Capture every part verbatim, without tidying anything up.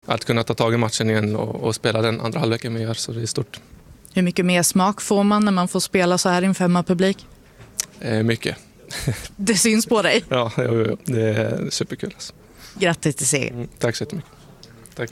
att kunna ta tag i matchen igen och, och spela den andra halvleken vi gör, så det är stort. Hur mycket mer smak får man när man får spela så här inför hemmapublik? Eh, mycket. Det syns på dig. Ja, jo, jo. Det är superkul. Alltså. Grattis till segern. Mm, tack så jättemycket. Tack.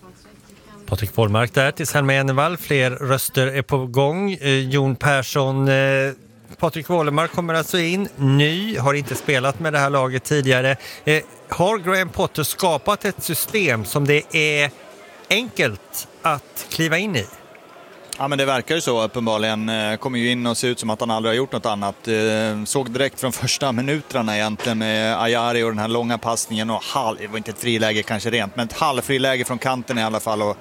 Patrik Wåhlmark där till Selma Enevall. Fler röster är på gång. Eh, Jon Persson, eh, Patrik Wåhlmark kommer alltså in. Ny, har inte spelat med det här laget tidigare. Eh, har Graham Potter skapat ett system som det är enkelt att kliva in i? Ja, men det verkar ju så uppenbarligen. Kommer ju in och ser ut som att han aldrig har gjort något annat. Såg direkt från första minuterna egentligen med Ayari och den här långa passningen och halv, det var inte ett friläge kanske rent, men ett halvfriläge från kanten i alla fall. Och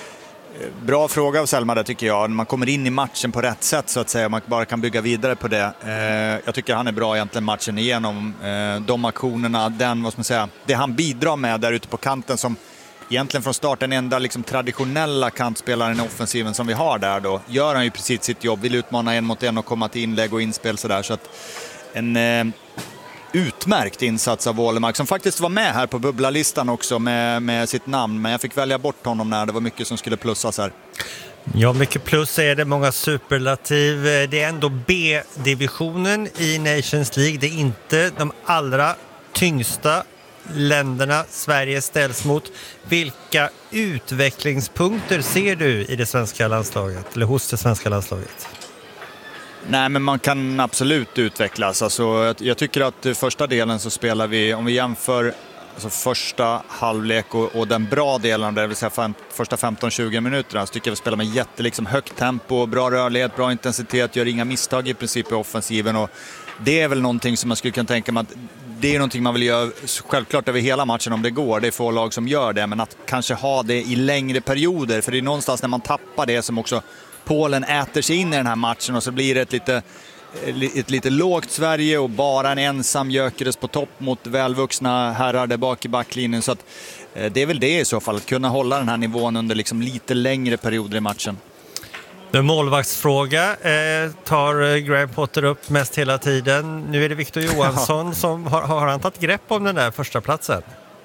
bra fråga av Selma där tycker jag. Man kommer in i matchen på rätt sätt så att säga. Man bara kan bygga vidare på det. Jag tycker han är bra egentligen matchen igenom. De aktionerna, den, vad ska man säga, det han bidrar med där ute på kanten som egentligen från start den enda liksom traditionella kantspelaren i offensiven som vi har där då. Gör han ju precis sitt jobb, vill utmana en mot en och komma till inlägg och inspel sådär. Så att en eh, utmärkt insats av Wåhlmark som faktiskt var med här på bubblarlistan också med, med sitt namn. Men jag fick välja bort honom när det var mycket som skulle plussas här. Ja, mycket plus är det, många superlativ. Det är ändå B-divisionen i Nations League. Det är inte de allra tyngsta länderna Sverige ställs mot. Vilka utvecklingspunkter ser du i det svenska landslaget eller hos det svenska landslaget? Nej, men man kan absolut utvecklas. Alltså, jag tycker att första delen så spelar vi, om vi jämför alltså första halvlek och, och den bra delen, det vill säga fem, första femton tjugo minuterna, så tycker jag vi spelar med jätte liksom, högt tempo, bra rörlighet, bra intensitet, gör inga misstag i princip i offensiven, och det är väl någonting som man skulle kunna tänka mig att det är någonting man vill göra självklart över hela matchen om det går. Det är få lag som gör det, men att kanske ha det i längre perioder, för det är någonstans när man tappar det som också Polen äter sig in i den här matchen och så blir det ett lite, ett lite lågt Sverige och bara en ensam Gyökeres på topp mot välvuxna herrar där bak i backlinjen. Så att, det är väl det i så fall, att kunna hålla den här nivån under liksom lite längre perioder i matchen. Den målvaktsfråga eh, tar Graham Potter upp mest hela tiden. Nu är det Victor Johansson som har, har han tagit grepp om den där första platsen?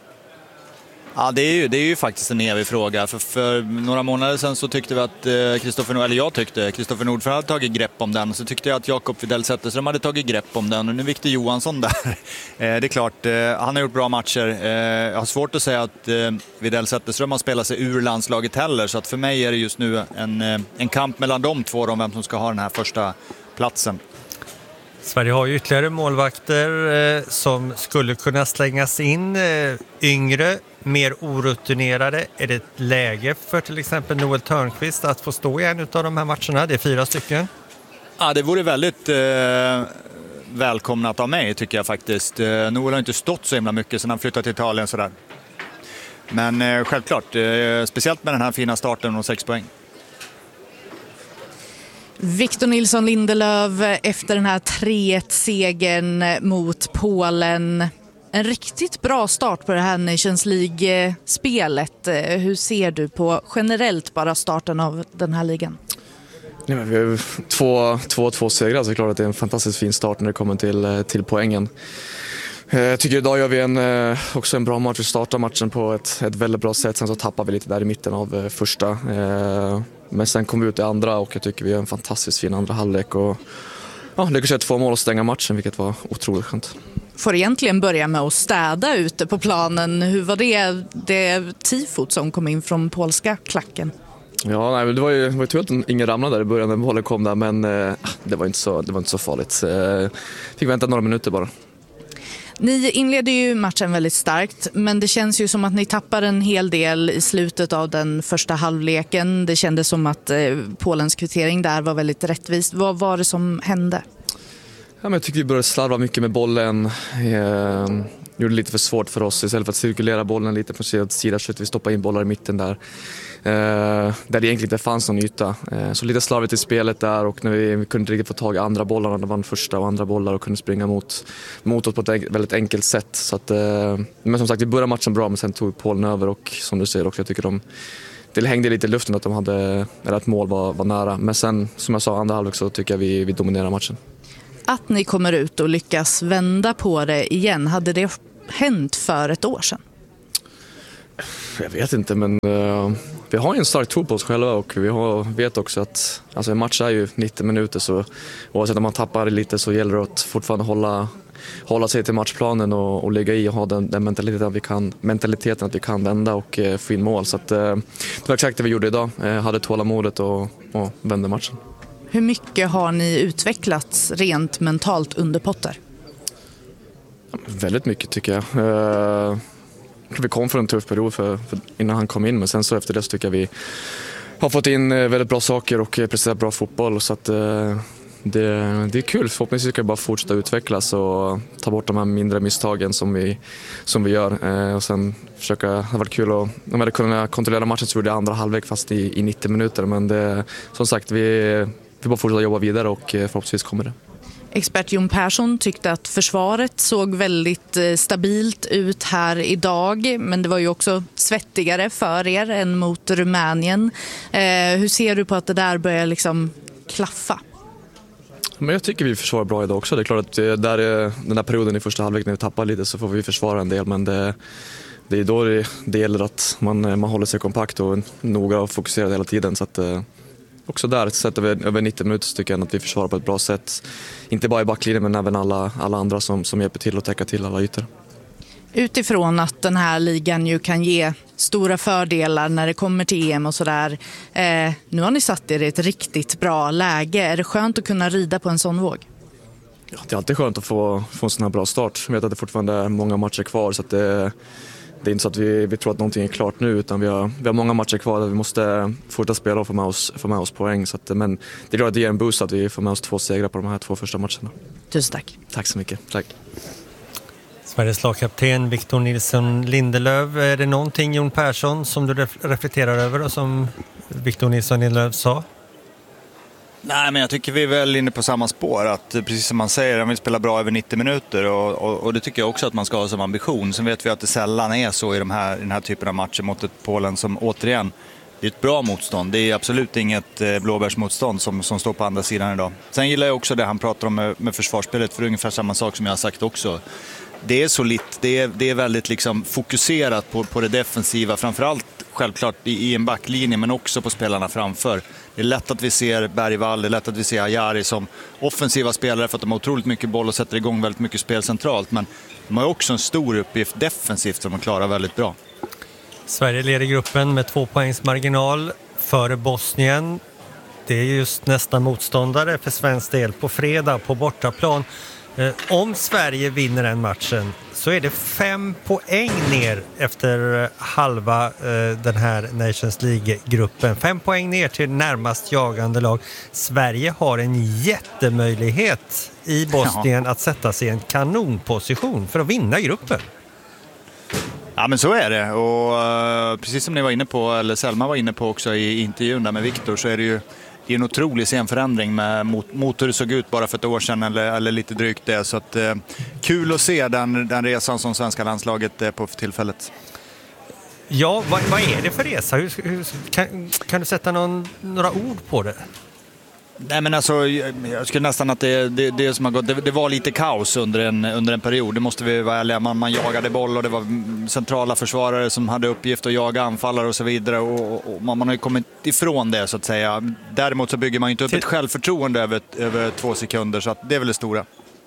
Ja, det är ju, det är ju faktiskt en evig fråga. För, för några månader sedan så tyckte vi att Kristoffer eh, eller jag tyckte Kristoffer Nordfeldt hade tagit grepp om den. Så tyckte jag att Jakob Widell Zetterström hade tagit grepp om den. Och nu är Victor Johansson där. eh, det är klart, eh, han har gjort bra matcher. Eh, jag har svårt att säga att eh, Widell Zetterström har spelat sig ur landslaget heller. Så att för mig är det just nu en, eh, en kamp mellan de två om vem som ska ha den här första platsen. Sverige har ju ytterligare målvakter eh, som skulle kunna slängas in. Eh, yngre, mer orutinerade. Är det ett läge för till exempel Noel Törnqvist att få stå i en av de här matcherna? Det är fyra stycken. Ja, det vore väldigt eh, välkomnat av mig tycker jag faktiskt. Eh, Noel har inte stått så himla mycket sedan han flyttade till Italien sådär. Men eh, självklart, eh, speciellt med den här fina starten och sex poäng. Victor Nilsson Lindelöf efter den här tre ett-segern mot Polen. En riktigt bra start på det här Nations League-spelet. Hur ser du på generellt bara starten av den här ligan? Ja, vi har två, två, två segrar, så det är klart att det är en fantastiskt fin start när det kommer till, till poängen. Jag tycker idag gör vi en, också en bra match. Vi startar matchen på ett, ett väldigt bra sätt. Sen så tappar vi lite där i mitten av första. Men sen kom vi ut i andra och jag tycker vi gör en fantastiskt fin andra halvlek. Och ja, lyckades göra två mål och stänga matchen, vilket var otroligt skönt. Får egentligen börja med att städa ute på planen. Hur var det, det tifot som kom in från polska klacken? Ja, nej, det var ju, det var ju tur att ingen ramlade där i början när bollen kom där. Men eh, det, var inte så, det var inte så farligt. Eh, fick vänta några minuter bara. Ni inleder ju matchen väldigt starkt, men det känns ju som att ni tappar en hel del i slutet av den första halvleken. Det kändes som att eh, Polens kvittering där var väldigt rättvist. Vad var det som hände? Ja, men jag tyckte vi började slarva mycket med bollen. Eh, gjorde det lite för svårt för oss. Istället för att cirkulera bollen lite på sida, sida så vi stoppa in bollar i mitten där. Eh, där det egentligen inte fanns någon yta. Eh, så lite slarvigt i spelet där, och när vi, vi kunde inte riktigt få tag i andra bollar. Det var första och andra bollar och kunde springa mot, mot oss på ett väldigt enkelt sätt. Så att, eh, men som sagt, vi började matchen bra, men sen tog Polen över, och som du säger också, jag tycker de det hängde lite i luften att de hade, eller att mål var, var nära. Men sen, som jag sa, andra halvlek så tycker jag vi, vi dominerar matchen. Att ni kommer ut och lyckas vända på det igen, hade det hänt för ett år sedan? Jag vet inte, men uh, vi har ju en stark tro på oss själva och vi har, vet också att alltså en match är ju nittio minuter, så oavsett om man tappar lite så gäller det att fortfarande hålla, hålla sig till matchplanen och, och ligga i och ha den, den mentaliteten, att vi kan, mentaliteten att vi kan vända och uh, få in mål. Så att, uh, det var exakt det vi gjorde idag, uh, hade tålamodet och, och vände matchen. Hur mycket har ni utvecklats rent mentalt under Potter? Väldigt mycket tycker jag. Uh, Vi kom från en tuff period för, för innan han kom in, men sen så efter det så tycker jag vi har fått in väldigt bra saker och presterat bra fotboll, så att uh, det, det är kul. Förhoppningsvis ska vi bara fortsätta utvecklas och ta bort de här mindre misstagen som vi, som vi gör uh, och sen försöka, det har varit kul att de hade kunnat kontrollera matchen så gjorde det andra halvlek fast i, i nittio minuter, men det, som sagt vi, vi bara fortsätta jobba vidare och förhoppningsvis kommer det. Expert Jon Persson tyckte att försvaret såg väldigt stabilt ut här idag, men det var ju också svettigare för er än mot Rumänien. Eh, hur ser du på att det där börjar liksom klaffa? Men jag tycker vi försvarar bra idag också. Det är klart att det där är, den här perioden i första halvlek när vi tappar lite så får vi försvara en del, men det, det är då det, det gäller att man, man håller sig kompakt och noga och fokuserad hela tiden, så att också där, sett över, över nittio minuter så tycker jag att vi försvarar på ett bra sätt. Inte bara i backlinjen men även alla, alla andra som, som hjälper till att täcka till alla ytor. Utifrån att den här ligan ju kan ge stora fördelar när det kommer till E M och sådär. Eh, nu har ni satt er i ett riktigt bra läge. Är det skönt att kunna rida på en sån våg? Ja, det är alltid skönt att få, få en sån här bra start. Jag vet att det fortfarande är många matcher kvar, så att det Det är inte så att vi, vi tror att någonting är klart nu, utan vi har, vi har många matcher kvar där vi måste fortsätta spela och få med oss, få med oss poäng. Så att, men det är klart att det ger en boost att vi får med oss två segrar på de här två första matcherna. Tusen tack. Tack så mycket. Tack. Sveriges lagkapten Victor Nilsson Lindelöf. Är det någonting, Jon Persson, som du reflekterar över och som Victor Nilsson Lindelöf sa? Nej, men jag tycker vi är väl inne på samma spår, att precis som man säger, han vill spela bra över nittio minuter och, och, och det tycker jag också att man ska ha som ambition. Sen vet vi att det sällan är så i, de här, i den här typen av matcher mot ett Polen som återigen, det är ett bra motstånd. Det är absolut inget eh, blåbärsmotstånd som, som står på andra sidan idag. Sen gillar jag också det han pratar om med, med försvarsspelet, för det är ungefär samma sak som jag har sagt också. Det är solitt, det är, det är väldigt liksom fokuserat på, på det defensiva, framförallt självklart i, i en backlinje, men också på spelarna framför. Det är lätt att vi ser Bergvall, det är lätt att vi ser Ajari som offensiva spelare för att de har otroligt mycket boll och sätter igång väldigt mycket spel centralt, men de har också en stor uppgift defensivt som de klarar väldigt bra. Sverige leder gruppen med två poängs marginal före Bosnien. Det är just nästa motståndare för svensk del på fredag på bortaplan. Eh, om Sverige vinner den matchen så är det fem poäng ner efter halva eh, den här Nations League-gruppen. Fem poäng ner till närmast jagande lag. Sverige har en jättemöjlighet i Bosnien ja. att sätta sig i en kanonposition för att vinna gruppen. Ja, men så är det. Och uh, precis som ni var inne på, eller Selma var inne på också i intervjun där med Victor, så är det ju det är en otrolig scenförändring med mot, mot hur det såg ut bara för ett år sedan eller, eller lite drygt det. Så att, eh, kul att se den, den resan som svenska landslaget är på för tillfället. Ja, vad, vad är det för resa? Hur, hur, kan, kan du sätta någon, några ord på det? Nej, men alltså, jag skulle nästan att det, det, det som har gått, det, det var lite kaos under en, under en period. Det måste vi vara ärliga. Man, man jagade boll och det var centrala försvarare som hade uppgift att jaga anfallare och så vidare. Och, och man, man har ju kommit ifrån det så att säga. Däremot så bygger man ju inte upp ett självförtroende över, över två sekunder, så att det är väl det stora.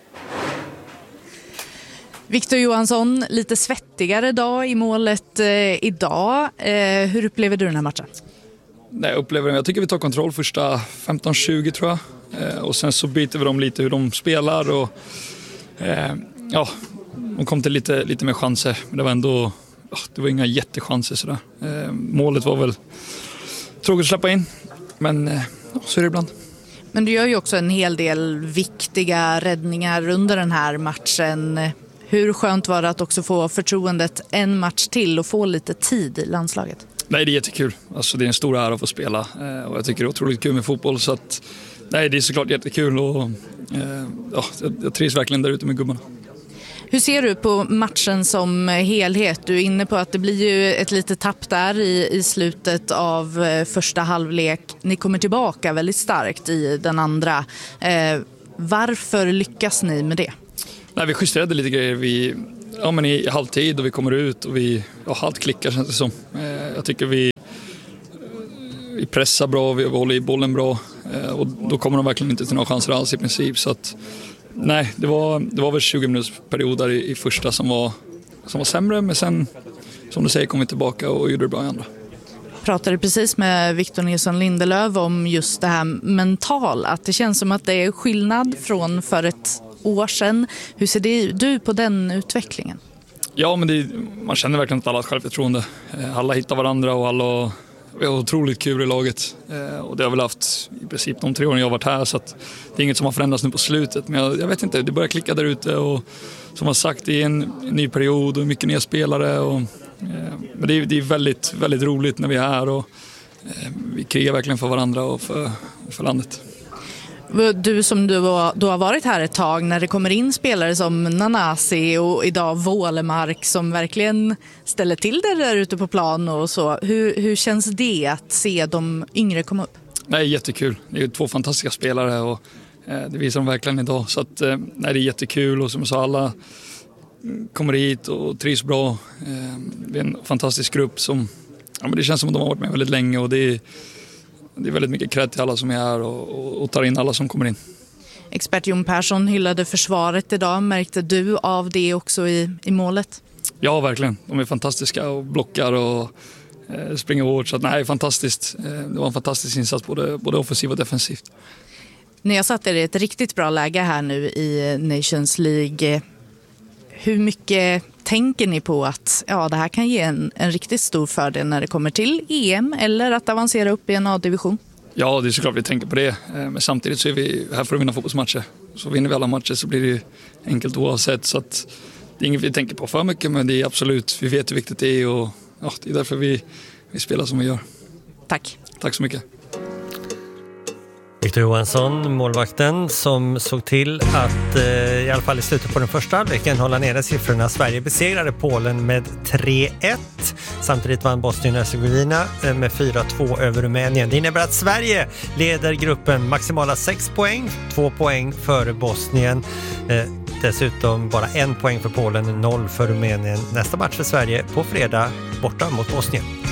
Victor Johansson, lite svettigare dag i målet eh, idag. Eh, hur upplever du den här matchen? Nej, jag upplever det. Jag tycker vi tar kontroll första femton tjugo tror jag. Eh, och sen så byter vi dem lite hur de spelar. Och, eh, ja, de kom till lite, lite mer chanser. Men det var ändå oh, det var inga jättechanser sådär. Eh, målet var väl tråkigt att släppa in. Men eh, så är det ibland. Men du gör ju också en hel del viktiga räddningar under den här matchen. Hur skönt var det att också få förtroendet en match till och få lite tid i landslaget? Nej, det är jättekul. Alltså, det är en stor ära att få spela. Eh, och jag tycker det är otroligt kul med fotboll. Så att, nej, det är såklart jättekul. Och, eh, ja, jag trivs verkligen där ute med gubbarna. Hur ser du på matchen som helhet? Du är inne på att det blir ju ett litet tapp där i, i slutet av första halvlek. Ni kommer tillbaka väldigt starkt i den andra. Eh, varför lyckas ni med det? Nej, vi justerade lite grejer. Vi, ja, men i halvtid och vi kommer ut och vi ja, halvt klickar känns det som. Jag tycker vi, vi pressar bra, vi håller i bollen bra och då kommer de verkligen inte till några chanser alls i princip. Så att, nej, det var, det var väl tjugo minuters perioder i, i första som var, som var sämre, men sen som du säger kom vi tillbaka och gjorde det bra i andra. Pratade precis med Victor Nilsson Lindelöf om just det här mentala. Att det känns som att det är skillnad från för ett år sedan. Hur ser det, du på den utvecklingen? Ja, men det, man känner verkligen att alla har självförtroende. Alla hittar varandra och alla vi har otroligt kul i laget. Och det har väl haft i princip de tre åren jag har varit här, så att det är inget som har förändrats nu på slutet. Men jag, jag vet inte, det börjar klicka där ute och som har sagt, det är en, en ny period och mycket nya spelare. Och, men det är, det är väldigt, väldigt roligt när vi är här och vi krigar verkligen för varandra och för, för landet. Du som du har, du har varit här ett tag, när det kommer in spelare som Nanasi och idag Wålemark som verkligen ställer till det där ute på plan och så. Hur, hur känns det att se de yngre komma upp? Nej, jättekul. Det är två fantastiska spelare och eh, det visar de verkligen idag. Så att, eh, nej, det är jättekul och som jag sa, alla kommer hit och trivs bra. Eh, det är en fantastisk grupp som, ja, men det känns som att de har varit med väldigt länge och det är Det är väldigt mycket cred till alla som är här och, och, och tar in alla som kommer in. Expert Jon Persson hyllade försvaret idag. Märkte du av det också i, i målet? Ja, verkligen. De är fantastiska och blockar och eh, springer hårt. Så att, nej, fantastiskt. Eh, det var en fantastisk insats både, både offensivt och defensivt. När jag satt i ett riktigt bra läge här nu i Nations League, hur mycket tänker ni på att ja, det här kan ge en, en riktigt stor fördel när det kommer till E M eller att avancera upp i en A-division? Ja, det är såklart vi tänker på det. Men samtidigt så är vi här för att vinna fotbollsmatcher. Så vinner vi alla matcher så blir det enkelt oavsett. Så att det är inget vi tänker på för mycket, men det är absolut, vi vet hur viktigt det är och ja, det är därför vi, vi spelar som vi gör. Tack. Tack så mycket. Victor Johansson, målvakten, som såg till att eh, i alla fall i slutet på den första halvleken hålla nere siffrorna. Sverige besegrade Polen med tre ett. Samtidigt vann Bosnien och Hercegovina eh, med fyra två över Rumänien. Det innebär att Sverige leder gruppen maximala sex poäng, två poäng före Bosnien. Eh, dessutom bara en poäng för Polen, noll för Rumänien. Nästa match för Sverige på fredag borta mot Bosnien.